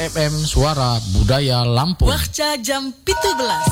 FM Suara Budaya Lampung. Wakca jam 17.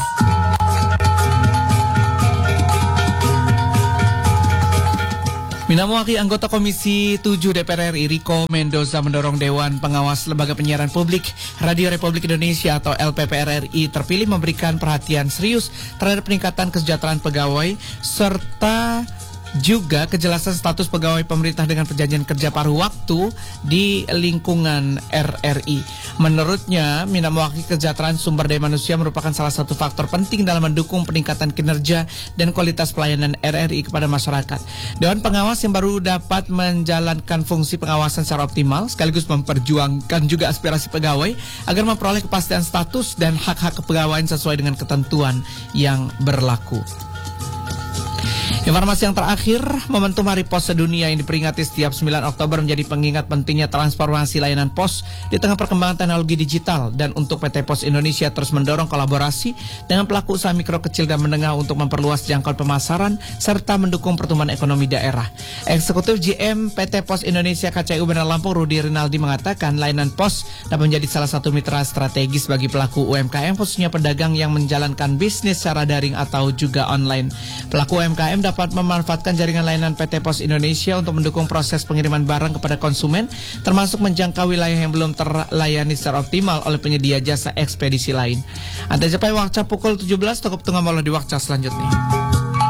Minamwaki anggota Komisi 7 DPR RI Riko Mendoza mendorong Dewan Pengawas Lembaga Penyiaran Publik Radio Republik Indonesia atau LPPR RI terpilih memberikan perhatian serius terhadap peningkatan kesejahteraan pegawai serta juga kejelasan status pegawai pemerintah dengan perjanjian kerja paruh waktu di lingkungan RRI. Menurutnya, Minamwaki kesejahteraan sumber daya manusia merupakan salah satu faktor penting dalam mendukung peningkatan kinerja dan kualitas pelayanan RRI kepada masyarakat. Dewan Pengawas yang baru dapat menjalankan fungsi pengawasan secara optimal sekaligus memperjuangkan juga aspirasi pegawai agar memperoleh kepastian status dan hak-hak kepegawaian sesuai dengan ketentuan yang berlaku. Informasi yang terakhir, momentum Hari Pos Sedunia yang diperingati setiap 9 Oktober menjadi pengingat pentingnya transformasi layanan pos di tengah perkembangan teknologi digital, dan untuk PT Pos Indonesia terus mendorong kolaborasi dengan pelaku usaha mikro, kecil, dan menengah untuk memperluas jangkauan pemasaran serta mendukung pertumbuhan ekonomi daerah. Eksekutif GM PT Pos Indonesia KCU Bandar Lampung Rudi Rinaldi mengatakan layanan pos dapat menjadi salah satu mitra strategis bagi pelaku UMKM, khususnya pedagang yang menjalankan bisnis secara daring atau juga online. Pelaku UMKM dapat memanfaatkan jaringan layanan PT Pos Indonesia untuk mendukung proses pengiriman barang kepada konsumen, termasuk menjangkau wilayah yang belum terlayani secara optimal oleh penyedia jasa ekspedisi lain. Anda capai waktu pukul 17, cukup tengah malam di waktu selanjutnya.